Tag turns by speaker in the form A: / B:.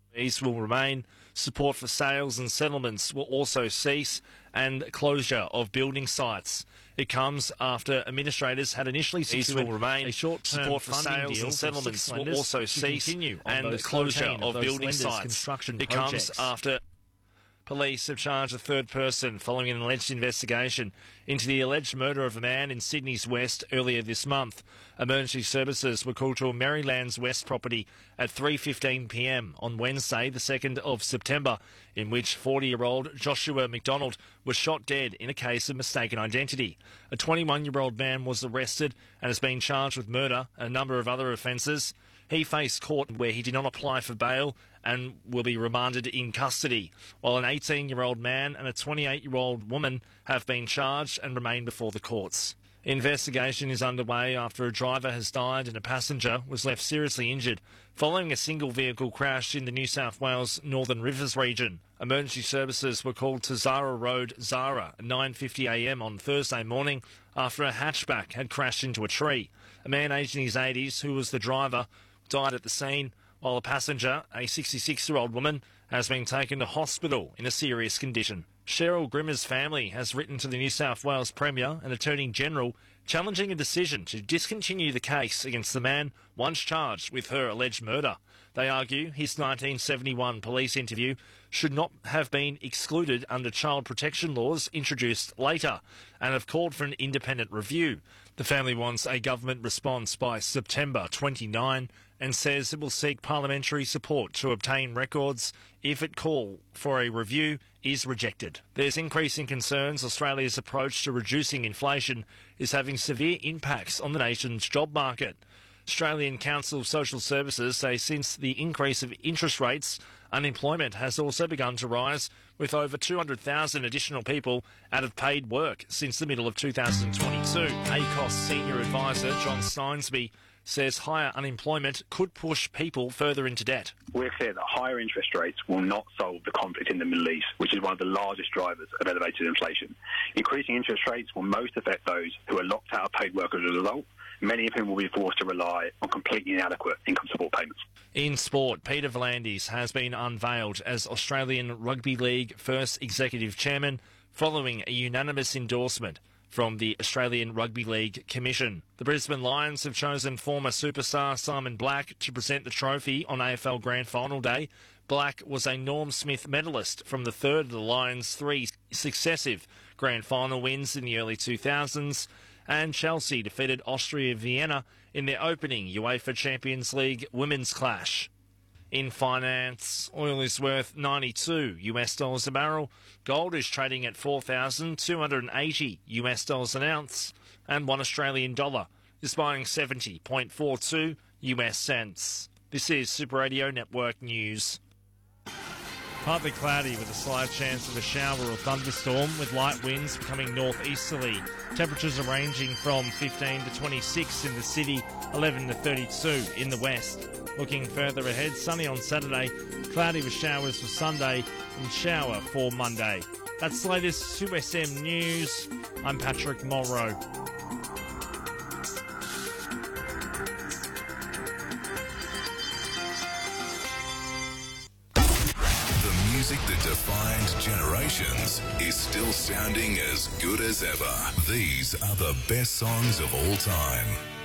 A: These will remain. Support for sales and settlements will also cease, and closure of building sites. It comes after administrators had initially secured a short-term support for sales and settlements will also cease, and closure of building sites. It comes after police have charged a third person following an alleged investigation into the alleged murder of a man in Sydney's West earlier this month. Emergency services were called to a Maryland's West property at 3:15 p.m. on Wednesday, the 2nd of September, in which 40-year-old Joshua McDonald was shot dead in a case of mistaken identity. A 21-year-old man was arrested and has been charged with murder and a number of other offences. He faced court where he did not apply for bail and will be remanded in custody, while an 18-year-old man and a 28-year-old woman have been charged and remain before the courts. Investigation is underway after a driver has died and a passenger was left seriously injured following a single vehicle crash in the New South Wales Northern Rivers region. Emergency services were called to Zara Road, Zara, at 9:50am on Thursday morning after a hatchback had crashed into a tree. A man aged in his 80s, who was the driver, died at the scene, while a passenger, a 66-year-old woman, has been taken to hospital in a serious condition. Cheryl Grimmer's family has written to the New South Wales Premier and Attorney General challenging a decision to discontinue the case against the man once charged with her alleged murder. They argue his 1971 police interview should not have been excluded under child protection laws introduced later and have called for an independent review. The family wants a government response by September 29 and says it will seek parliamentary support to obtain records if it call for a review is rejected. There's increasing concerns Australia's approach to reducing inflation is having severe impacts on the nation's job market. Australian Council of Social Services say since the increase of interest rates, unemployment has also begun to rise, with over 200,000 additional people out of paid work since the middle of 2022. ACOS Senior Advisor John Steinsby says higher unemployment could push people further into debt.
B: We're clear that higher interest rates will not solve the conflict in the Middle East, which is one of the largest drivers of elevated inflation. Increasing interest rates will most affect those who are locked out of paid work as a result, many of whom will be forced to rely on completely inadequate income support payments.
A: In sport, Peter V'landys has been unveiled as Australian Rugby League first executive chairman following a unanimous endorsement from the Australian Rugby League Commission. The Brisbane Lions have chosen former superstar Simon Black to present the trophy on AFL Grand Final Day. Black was a Norm Smith medalist from the third of the Lions' three successive Grand Final wins in the early 2000s, and Chelsea defeated Austria Vienna in their opening UEFA Champions League women's clash. In finance, oil is worth $92 a barrel. Gold is trading at $4,280 an ounce, and $1 Australian dollar is buying 70.42 US cents. This is Super Radio Network News. Partly cloudy with a slight chance of a shower or thunderstorm, with light winds becoming northeasterly. Temperatures are ranging from 15 to 26 in the city, 11 to 32 in the west. Looking further ahead, sunny on Saturday, cloudy with showers for Sunday, and shower for Monday. That's the latest 2SM News. I'm Patrick Morrow.
C: The music that defined generations is still sounding as good as ever. These are the best songs of all time.